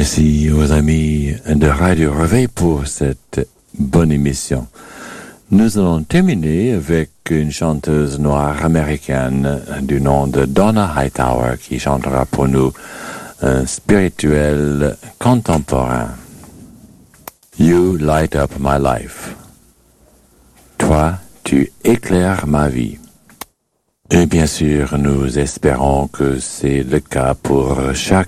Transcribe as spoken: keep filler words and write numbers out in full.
Merci aux amis de Radio Réveil pour cette bonne émission. Nous allons terminer avec une chanteuse noire américaine du nom de Donna Hightower qui chantera pour nous un spirituel contemporain. You light up my life. Toi, tu éclaires ma vie. Et bien sûr, nous espérons que c'est le cas pour chaque